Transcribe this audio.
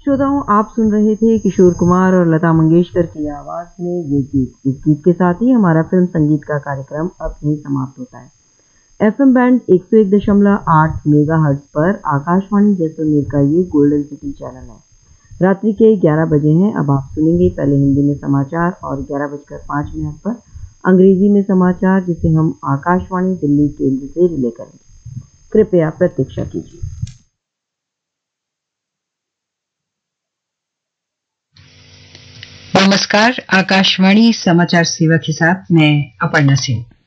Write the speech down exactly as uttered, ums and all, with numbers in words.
श्रोताओं, आप सुन रहे थे किशोर कुमार और लता मंगेशकर की आवाज में ये गीत। इस गीत के साथ ही हमारा फिल्म संगीत का कार्यक्रम अब यहीं समाप्त होता है। एफएम बैंड एक सौ एक दशमलव आठ मेगाहर्ट्ज पर आकाशवाणी जैसलमेर का ये गोल्डन सिटी चैनल है। रात्रि के ग्यारह बजे हैं। अब आप सुनेंगे पहले हिंदी में समाचार और ग्यारह बजकर पाँच मिनट पर अंग्रेजी में समाचार, जिसे हम आकाशवाणी दिल्ली केंद्र से रिले करेंगे। कृपया प्रतीक्षा कीजिए। नमस्कार, आकाशवाणी समाचार सेवा के साथ मैं अपर्णा सिंह।